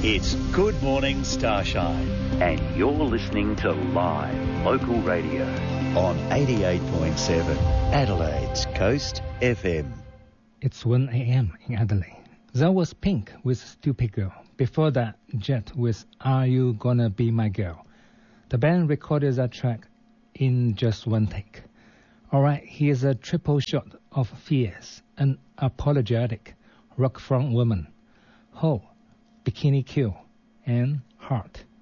It's Good Morning Starshine. And you're listening to Live Local Radio on 88.7 Adelaide's Coast FM. It's 1 a.m. in Adelaide. That was Pink with Stupid Girl. Before that, Jet with Are You Gonna Be My Girl. The band recorded that track in just one take. Alright, here's a triple shot of Fierce, an apologetic rock front woman. Ho, Bikini Kill, and Heart.